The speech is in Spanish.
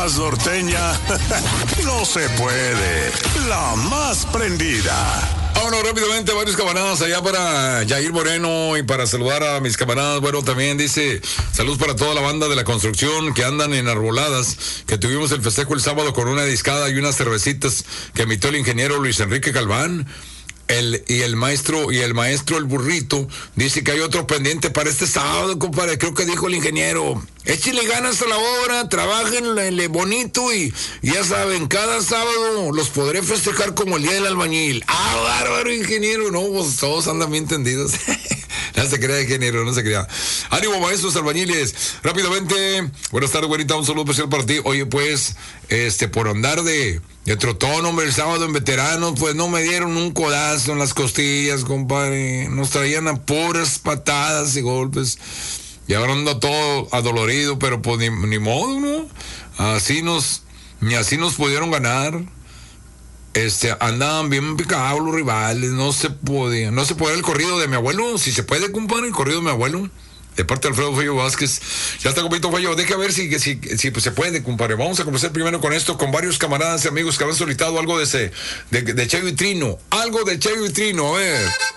más norteña no se puede. La más prendida. Vámonos rápidamente, varios camaradas allá para Yair Moreno y para saludar a mis camaradas. Bueno, también dice, saludos para toda la banda de la construcción que andan en Arboladas, que tuvimos el festejo el sábado con una discada y unas cervecitas que emitió el ingeniero Luis Enrique Galván. El maestro el burrito dice que hay otro pendiente para este sábado, compadre. Creo que dijo el ingeniero, échenle ganas a la obra, trabajenle bonito y ya saben, cada sábado los podré festejar como el día del albañil. Bárbaro, ingeniero. No, pues todos andan bien tendidos. No se crea, ingeniero, no se crea. Ánimo, maestros albañiles. Rápidamente, buenas tardes, güerita, un saludo especial para ti. Oye, pues, por andar de trotón, hombre, el sábado en veteranos, pues no me dieron un codazo en las costillas, compadre. Nos traían a puras patadas y golpes. Y ahora ando todo adolorido, pero pues ni modo, ¿no? Ni así nos pudieron ganar. Andaban bien picados los rivales, no se podía el corrido de mi abuelo, si se puede, compadre, el corrido de mi abuelo, de parte de Alfredo Fello Vázquez. Ya está, compadre Fello, deja ver si pues se puede, compadre. Vamos a comenzar primero con esto, con varios camaradas y amigos que han solicitado algo de Chayo y Trino, a ver.